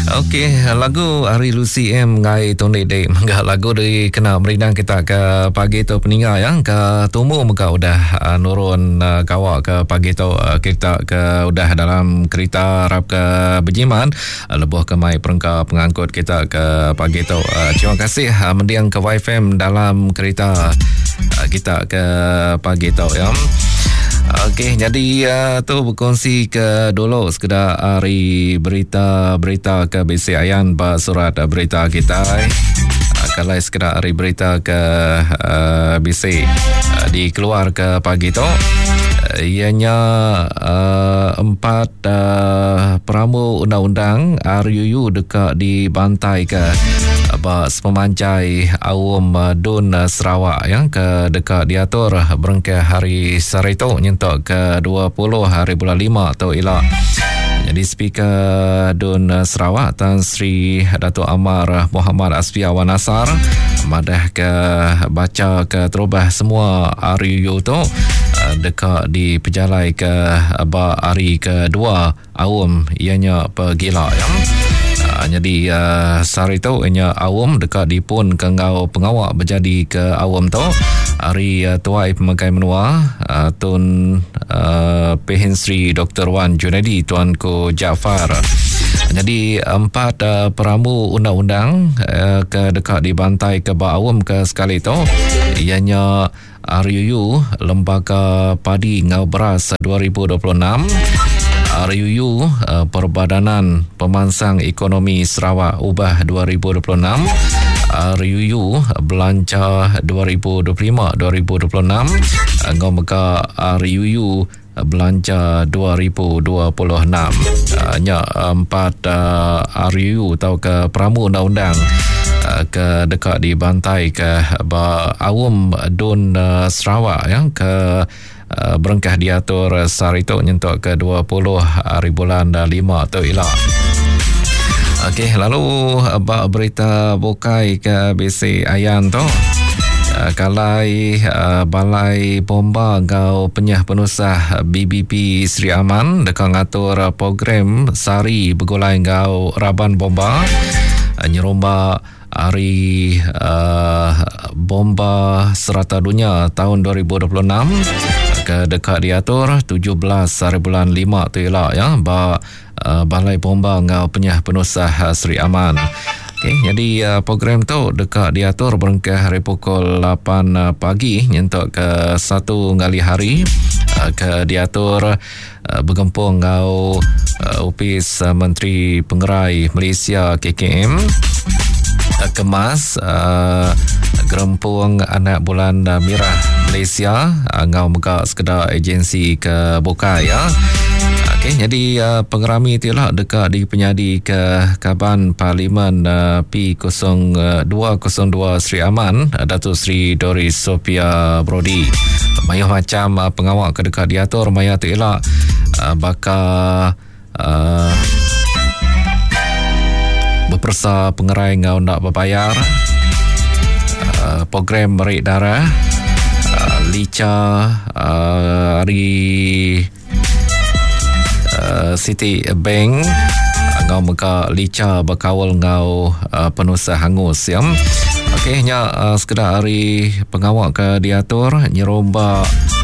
Okey, lagu Ari Lucy M ngai Tony Day mangga lagu dari kena merinang kita ke pagi tu peninggal yang ke tumbuh muka udah nurun kawak ke pagi tu kita ke udah dalam kereta harap ke Bejiman lebuh ke mai perengkap pengangkut kita ke pagi tu. Terima kasih mendiang ke YFM dalam kereta kita ke pagi tu ya. Okey, jadi tu berkongsi ke dulu sekedar hari berita ke BC Ayan surat berita kita. Kalau sekedar hari berita ke BC dikeluar ke pagi tu ianya 4 peramu undang-undang RUU dekat dibantai ke pemanjai awam Dun Sarawak yang ke dekat diatur berengkah hari Sarito nyentuk ke 20 hari bulan 5 atau elak. Jadi speaker Dun Sarawak Tan Sri Datuk Amar Muhammad Asfiawan Nasar madah ke baca ke terubah semua RUU tu dekat di pejalai ke hari kedua awam ianya pergila yang jadi sari tu ianya awam dekat di pun kengau pengawak berjadi ke awam tu hari tuai pemakai menua Tun Pehin Sri Dr. Wan Junaidi Tuanku Jaafar. Jadi 4 peramu undang-undang ke dekat dibantai ke awam ke sekali tu ianya RUU Lembaga Padi Ngau Beras 2026, RUU Perbadanan Pemansang Ekonomi Sarawak Ubah 2026, RUU Belanja 2025-2026, ngau meka RUU Belanja 2026. Hanya 4 RUU atau ke peramu undang-undang ke dekat dibantai ke awam Dun Sarawak yang ke berengkah diatur Sarito nyentuk ke 20 hari bulan 5 atau elak. Okey, lalu berita bukai ke BC Ayan tu kalai balai bomba ngau penyah penusah BBP Sri Aman dekat ngatur program sari bergulai ngau raban bomba nyeromba hari bomba serata dunia tahun 2026 ke dekat diatur 17 hari bulan 5 tu elak ya balai bomba ngau penyah penusah Sri Aman. Okay, jadi program tu dekat diatur berengkah hari pukul 8 pagi nyentuk ke 1 kali hari ke diatur bergempung ngau Opis Menteri Pengerai Malaysia KKM kemas gerempung anak bulan merah Malaysia ngau mega sekedar agensi ke bukai ya. Okey, jadi pengerami itulah dekat di penyadi ke Kaban Parlimen P0202 Sri Aman Datuk Sri Doris Sophia Brody mayuh macam pengawak ke dekat diatur maya tu elak bakal berpersa pengerai ngau nak berbayar program merik darah lica hari City Bank ngau meka lica berkawal ngau penusah hangus ya. Okey, nya sekedar hari pengawak ke diatur nyeromba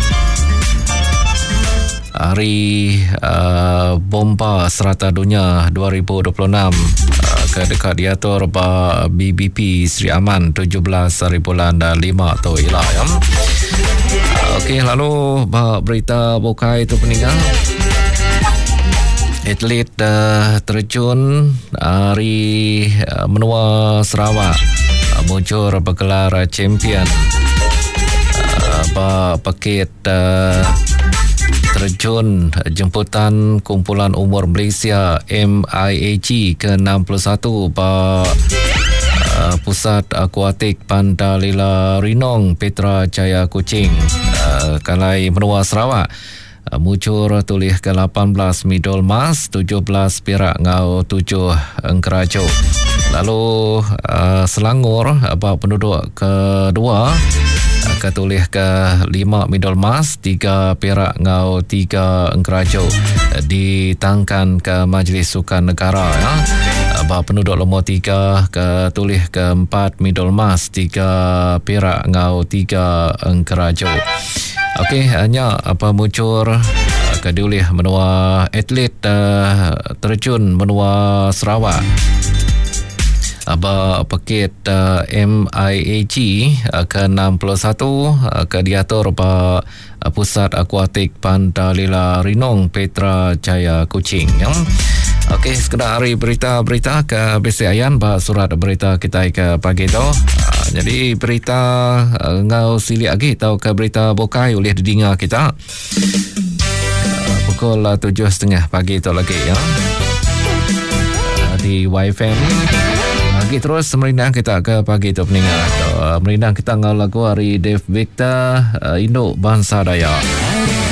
hari bomba serata dunia 2026 ke dekat diatur BBP Sri Aman 17 hari bulan 5 atau elak ya. Okey, lalu berita bukai itu peninggal atlet terjun hari menua Sarawak muncul bergelar champion paket terjun jemputan kumpulan umur Malaysia MIAG ke-61 Pusat Akuatik Pandalila Rinong Petra Jaya Kuching kalai menua Sarawak muncul tulis ke 18 medal emas, 17 perak ngau 7 engkerajo. Lalu Selangor penduduk kedua ketulih ke 5 medal emas, 3 perak ngau 3 engkerajo ditangkan ke Majlis Sukan Negara ya. penduduk nombor 3 ke tulis ke 4 Middle Mas 3 Perak ngau 3 Engkerajo. Okey, hanya apa muncul kedulih menua atlet terjun menua Sarawak. Aba paket MIAG ke-61 ke diatur ba Pusat Akuatik Pantalila Rinong Petra Jaya Kuching. Okey, sekedar hari berita-berita ke BCIan ba surat berita kita ke pagi tu. Jadi berita ngau silik lagi tahu ke berita bokai oleh didengar kita. Pukul 7.30 pagi tu lagi ya. Di YFM. Lagi terus merindang kita ke pagi tu pendengar. Merindang kita ngau lagu hari Dave Victor Induk Bangsa Dayak.